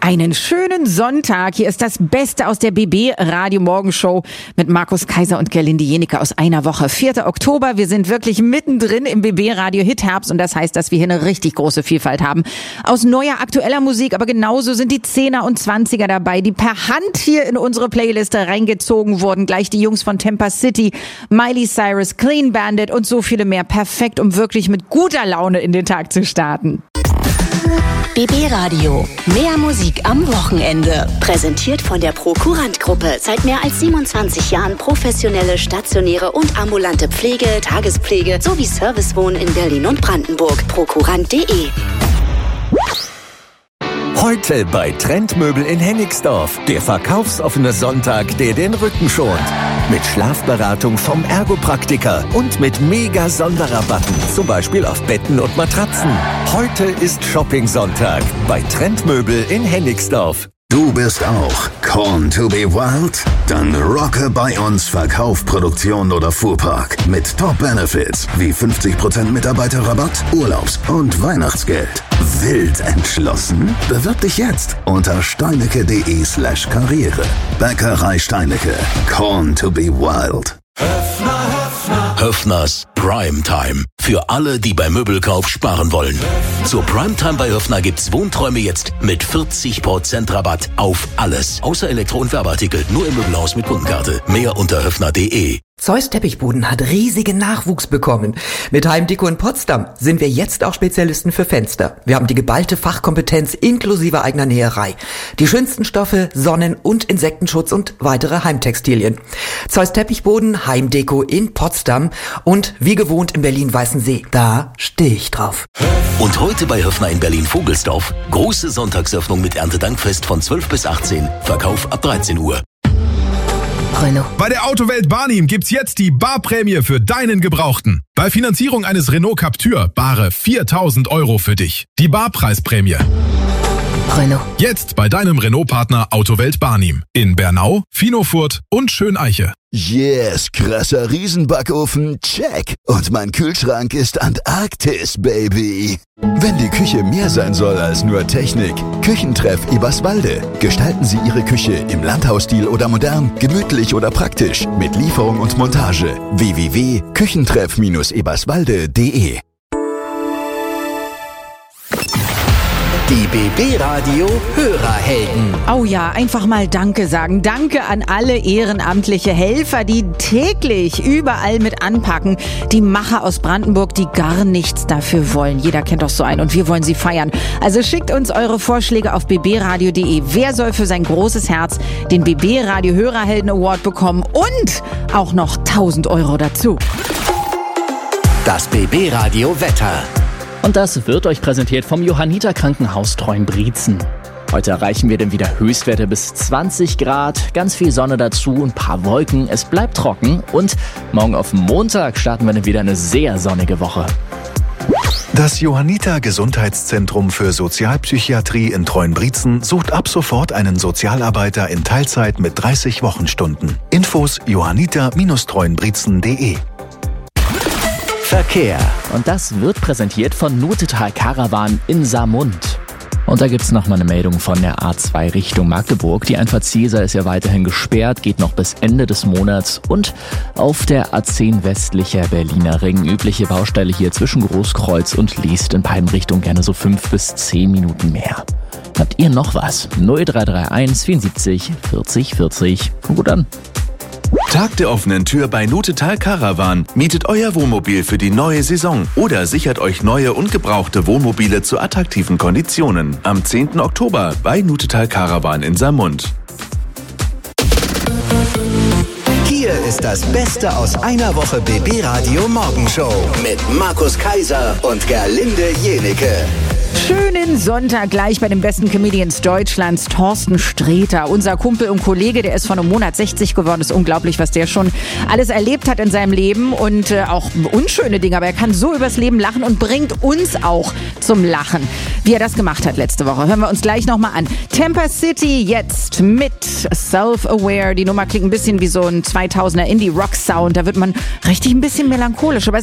Einen schönen Sonntag. Hier ist das Beste aus der BB Radio Morgenshow mit Markus Kaiser und Gerlinde Jenike aus einer Woche. 4. Oktober. Wir sind wirklich mittendrin im BB Radio Hit-Herbst und das heißt, dass wir hier eine richtig große Vielfalt haben. Aus neuer, aktueller Musik, aber genauso sind die 10er und 20er dabei, die per Hand hier in unsere Playliste reingezogen wurden. Gleich die Jungs von Tampa City, Miley Cyrus, Clean Bandit und so viele mehr. Perfekt, um wirklich mit guter Laune in den Tag zu starten. BB Radio. Mehr Musik am Wochenende. Präsentiert von der Prokurant-Gruppe. Seit mehr als 27 Jahren professionelle, stationäre und ambulante Pflege, Tagespflege sowie Servicewohnen in Berlin und Brandenburg. Prokurant.de. Heute bei Trendmöbel in Hennigsdorf. Der verkaufsoffene Sonntag, der den Rücken schont. Mit Schlafberatung vom Ergopraktiker und mit mega Sonderrabatten. Zum Beispiel auf Betten und Matratzen. Heute ist Shopping-Sonntag bei Trendmöbel in Hennigsdorf. Du bist auch Corn to be Wild? Dann rocke bei uns Verkauf, Produktion oder Fuhrpark mit Top-Benefits wie 50% Mitarbeiterrabatt, Urlaubs- und Weihnachtsgeld. Wild entschlossen? Bewirb dich jetzt unter steinecke.de/Karriere. Bäckerei Steinecke. Corn to be Wild. Höffners Primetime. Für alle, die beim Möbelkauf sparen wollen. Zur Primetime bei Höffner gibt's Wohnträume jetzt mit 40% Rabatt auf alles. Außer Elektro- und Werbeartikel. Nur im Möbelhaus mit Kundenkarte. Mehr unter höffner.de. Zeus Teppichboden hat riesigen Nachwuchs bekommen. Mit Heimdeko in Potsdam sind wir jetzt auch Spezialisten für Fenster. Wir haben die geballte Fachkompetenz inklusive eigener Näherei. Die schönsten Stoffe, Sonnen- und Insektenschutz und weitere Heimtextilien. Zeus Teppichboden, Heimdeko in Potsdam und wie gewohnt in Berlin-Weißensee. Da stehe ich drauf. Und heute bei Höffner in Berlin-Vogelsdorf. Große Sonntagsöffnung mit Erntedankfest von 12 bis 18. Verkauf ab 13 Uhr. Renault. Bei der Autowelt Barnim gibt's jetzt die Barprämie für deinen Gebrauchten. Bei Finanzierung eines Renault Captur bare 4.000 € für dich. Die Barpreisprämie. Renault. Jetzt bei deinem Renault-Partner Autowelt Barnim. In Bernau, Finofurt und Schöneiche. Yes, krasser Riesenbackofen, check. Und mein Kühlschrank ist Antarktis, Baby. Wenn die Küche mehr sein soll als nur Technik, Küchentreff Eberswalde. Gestalten Sie Ihre Küche im Landhausstil oder modern, gemütlich oder praktisch, mit Lieferung und Montage. www.küchentreff-eberswalde.de. Die BB Radio Hörerhelden. Oh ja, einfach mal Danke sagen. Danke an alle ehrenamtliche Helfer, die täglich überall mit anpacken. Die Macher aus Brandenburg, die gar nichts dafür wollen. Jeder kennt doch so einen und wir wollen sie feiern. Also schickt uns eure Vorschläge auf bbradio.de. Wer soll für sein großes Herz den BB Radio Hörerhelden Award bekommen und auch noch 1.000 € dazu? Das BB Radio Wetter. Und das wird euch präsentiert vom Johanniter Krankenhaus Treuenbrietzen. Heute erreichen wir dann wieder Höchstwerte bis 20 Grad, ganz viel Sonne dazu, ein paar Wolken, es bleibt trocken und morgen auf Montag starten wir dann wieder eine sehr sonnige Woche. Das Johanniter Gesundheitszentrum für Sozialpsychiatrie in Treuenbrietzen sucht ab sofort einen Sozialarbeiter in Teilzeit mit 30 Wochenstunden. Infos johanniter-treuenbrietzen.de. Verkehr. Und das wird präsentiert von Nutetal Caravan in Saarmund. Und da gibt's noch mal eine Meldung von der A2 Richtung Magdeburg. Die Einfahrt Cäsar ist ja weiterhin gesperrt, geht noch bis Ende des Monats. Und auf der A10 westlicher Berliner Ring übliche Baustelle hier zwischen Großkreuz und Liest in beiden Richtungen gerne so 5 bis 10 Minuten mehr. Habt ihr noch was? 0331 74 40 40. Gut an. Tag der offenen Tür bei Nutetal Caravan. Mietet euer Wohnmobil für die neue Saison oder sichert euch neue und gebrauchte Wohnmobile zu attraktiven Konditionen. Am 10. Oktober bei Nutetal Caravan in Saarmund. Hier ist das Beste aus einer Woche BB Radio Morgenshow mit Markus Kaiser und Gerlinde Jenike. Schönen Sonntag gleich bei den besten Comedians Deutschlands, Thorsten Sträter. Unser Kumpel und Kollege, der ist vor einem Monat 60 geworden. Ist unglaublich, was der schon alles erlebt hat in seinem Leben und auch unschöne Dinge. Aber er kann so übers Leben lachen und bringt uns auch zum Lachen. Wie er das gemacht hat letzte Woche, hören wir uns gleich nochmal an. Tampa City jetzt mit Self-Aware. Die Nummer klingt ein bisschen wie so ein 2000er Indie-Rock-Sound. Da wird man richtig ein bisschen melancholisch. Aber